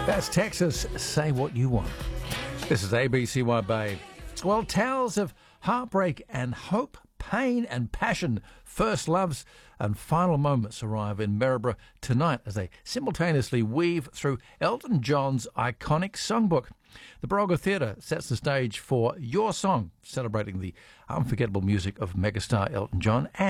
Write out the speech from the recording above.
That's Texas. Say what you want. This is ABCY Bay. Well, tales of heartbreak and hope, pain and passion, first loves and final moments arrive in Maryborough tonight as they simultaneously weave through Elton John's iconic songbook. The Baroga Theatre sets the stage for Your Song, celebrating the unforgettable music of megastar Elton John,